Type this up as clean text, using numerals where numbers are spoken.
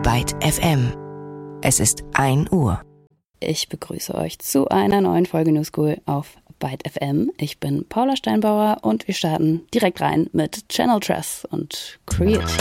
Byte FM. Es ist 1 Uhr. Ich begrüße euch zu einer neuen Folge New School auf Byte FM. Ich bin Paula Steinbauer und wir starten direkt rein mit Channel Tress und Creatine.